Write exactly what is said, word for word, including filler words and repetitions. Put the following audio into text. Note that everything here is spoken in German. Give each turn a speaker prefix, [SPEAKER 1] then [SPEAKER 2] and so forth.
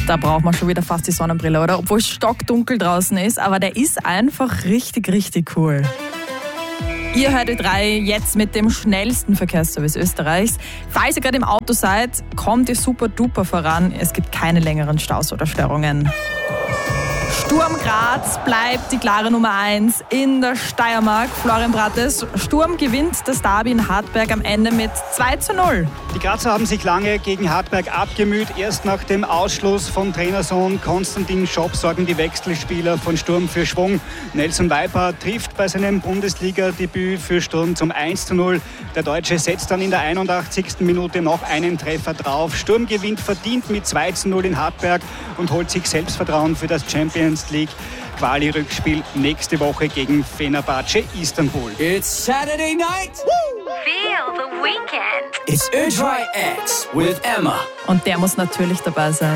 [SPEAKER 1] Da braucht man schon wieder fast die Sonnenbrille, oder? Obwohl es stockdunkel draußen ist, aber der ist einfach richtig, richtig cool. Ihr hört Ö drei jetzt mit dem schnellsten Verkehrsservice Österreichs. Falls ihr gerade im Auto seid, kommt ihr super duper voran. Es gibt keine längeren Staus oder Störungen. Sturm Graz bleibt die klare Nummer eins in der Steiermark. Florian Brattes, Sturm gewinnt das Derby in Hartberg am Ende mit zwei zu null.
[SPEAKER 2] Die Grazer haben sich lange gegen Hartberg abgemüht. Erst nach dem Ausschluss von Trainersohn Konstantin Schopp sorgen die Wechselspieler von Sturm für Schwung. Nelson Weiper trifft bei seinem Bundesliga-Debüt für Sturm zum eins zu null. Der Deutsche setzt dann in der einundachtzigsten Minute noch einen Treffer drauf. Sturm gewinnt verdient mit zwei zu null in Hartberg und holt sich Selbstvertrauen für das Champions League Quali-Rückspiel nächste Woche gegen Fenerbahce Istanbul.
[SPEAKER 3] It's Saturday night. Woo!
[SPEAKER 4] Feel the weekend.
[SPEAKER 3] It's Ö drei X with Emma.
[SPEAKER 1] Und der muss natürlich dabei sein.